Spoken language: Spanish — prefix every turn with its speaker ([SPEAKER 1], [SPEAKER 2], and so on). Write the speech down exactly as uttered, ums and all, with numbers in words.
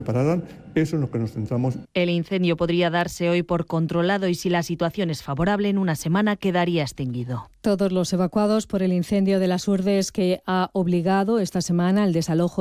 [SPEAKER 1] pararan, eso es en lo que nos centramos.
[SPEAKER 2] El incendio podría darse hoy por controlado y si la situación es favorable, en una semana quedaría extinguido.
[SPEAKER 3] Todos los evacuados por el incendio de las Urdes que ha obligado esta semana al desalojo